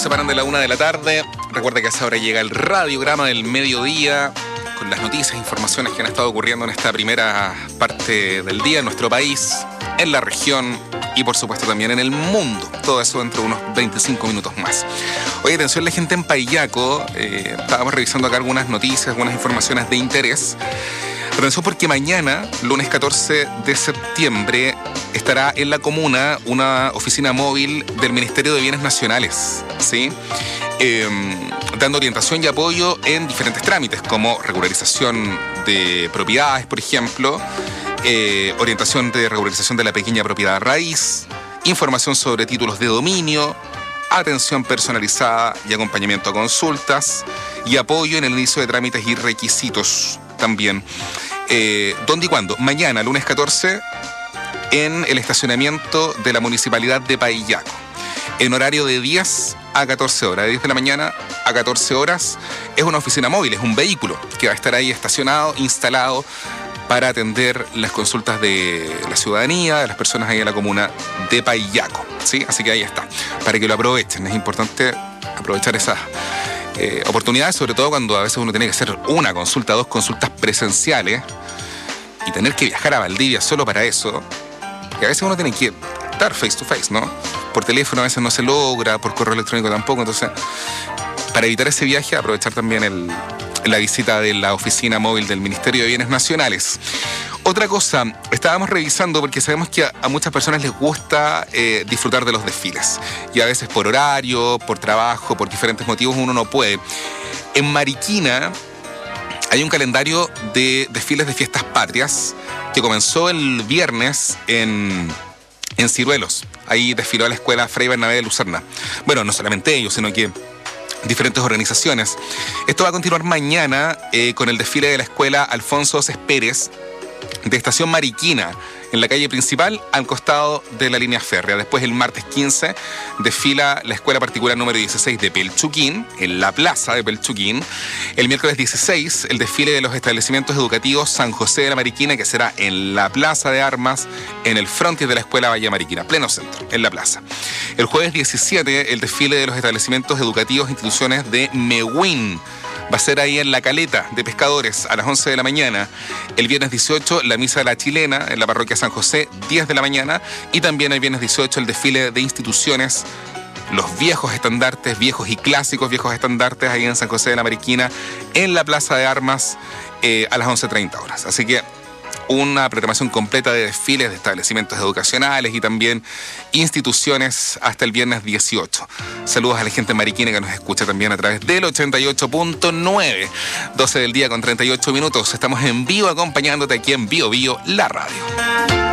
separan de la 1 de la tarde. Recuerda que a esa hora llega el radiograma del mediodía con las noticias e informaciones que han estado ocurriendo en esta primera parte del día en nuestro país, en la región y por supuesto también en el mundo. Todo eso dentro de unos 25 minutos más. Oye, atención la gente en Payaco. Estábamos revisando acá algunas noticias, algunas informaciones de interés. Atención porque mañana, lunes 14 de septiembre, estará en la comuna una oficina móvil del Ministerio de Bienes Nacionales, ¿sí? Dando orientación y apoyo en diferentes trámites, como regularización de propiedades, por ejemplo, orientación de regularización de la pequeña propiedad raíz, información sobre títulos de dominio, atención personalizada y acompañamiento a consultas, y apoyo en el inicio de trámites y requisitos también. ¿Dónde y cuándo? Mañana, lunes 14, en el estacionamiento de la Municipalidad de Payaco, en horario de 10 a 14 horas, de 10 de la mañana a 14 horas. Es una oficina móvil, es un vehículo que va a estar ahí estacionado, instalado, para atender las consultas de la ciudadanía, de las personas ahí en la comuna de Payaco, ¿sí? Así que ahí está, para que lo aprovechen. Es importante aprovechar esas oportunidades, sobre todo cuando a veces uno tiene que hacer una consulta, dos consultas presenciales y tener que viajar a Valdivia solo para eso, porque a veces uno tiene que estar face to face, ¿no? Por teléfono a veces no se logra, por correo electrónico tampoco. Entonces, para evitar ese viaje, aprovechar también la visita de la oficina móvil del Ministerio de Bienes Nacionales. Otra cosa, estábamos revisando porque sabemos que a muchas personas les gusta disfrutar de los desfiles. Y a veces por horario, por trabajo, por diferentes motivos uno no puede. En Mariquina hay un calendario de desfiles de fiestas patrias que comenzó el viernes en Ciruelos. Ahí desfiló a la escuela Fray Bernabé de Lucerna. Bueno, no solamente ellos, sino que diferentes organizaciones. Esto va a continuar mañana con el desfile de la escuela Alfonso Céspedes de Estación Mariquina, en la calle principal, al costado de la línea férrea. Después, el martes 15, desfila la escuela particular número 16 de Pelchuquín, en la plaza de Pelchuquín. El miércoles 16, el desfile de los establecimientos educativos San José de la Mariquina, que será en la plaza de armas, en el frontis de la escuela Valle Mariquina, pleno centro, en la plaza. El jueves 17, el desfile de los establecimientos educativos e instituciones de Mehuín. Va a ser ahí en la Caleta de Pescadores a las 11 de la mañana. El viernes 18, la misa de la chilena en la parroquia San José, 10 de la mañana. Y también el viernes 18, el desfile de instituciones, los viejos estandartes, viejos y clásicos viejos estandartes ahí en San José de la Mariquina, en la Plaza de Armas a las 11:30 horas. Así que una programación completa de desfiles de establecimientos educacionales y también instituciones hasta el viernes 18. Saludos a la gente mariquina que nos escucha también a través del 88.9. 12 del día con 38 minutos. Estamos en vivo acompañándote aquí en Bio Bio, la radio.